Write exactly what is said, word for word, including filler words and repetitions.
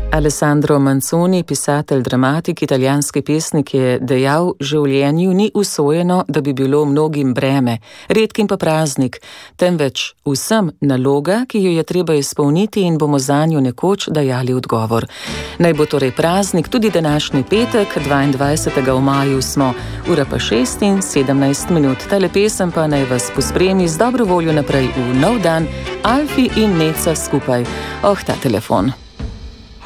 Alessandro Manzoni, pisatelj, dramatik, italijanski pesnik, je dejal: življenju ni usojeno, da bi bilo mnogim breme, redkim pa praznik, temveč vsem naloga, ki jo je treba izpolniti in bomo zanjo nekoč dajali odgovor. Naj bo torej praznik tudi današnji petek, dvaindvajsetega v maju smo, ura pa šest in sedemnajst minut. Tale pesem pa naj vas pospremi z dobro voljo naprej v nov dan, Alfi in Neca skupaj. Oh, ta telefon.